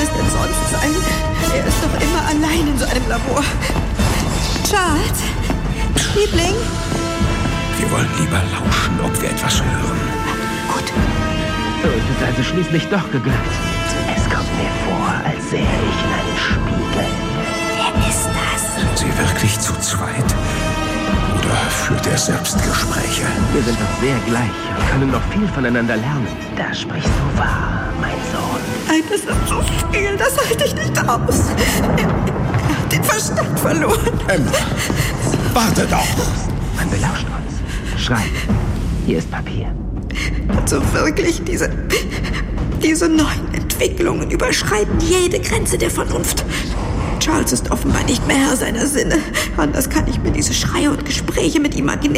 es denn sonst sein? Er ist doch immer allein in so einem Labor. Charles? Liebling? Wir wollen lieber lauschen, ob wir etwas hören. Gut. So ist es also schließlich doch geglückt. Es kommt mir vor, als sähe ich in einen Spiegel. Wer ist das? Sind Sie wirklich zu zweit? Oder führt er Selbstgespräche? Wir sind doch sehr gleich und können noch viel voneinander lernen. Da sprichst du wahr, mein Sohn. Nein, das ist so viel, das halte ich nicht aus. Er hat den Verstand verloren. Emma, warte doch! Man belauscht uns. Schreib. Hier ist Papier. Also wirklich, diese neuen Entwicklungen überschreiten jede Grenze der Vernunft. Charles ist offenbar nicht mehr Herr seiner Sinne. Anders kann ich mir diese Schreie und Gespräche mit Imaginären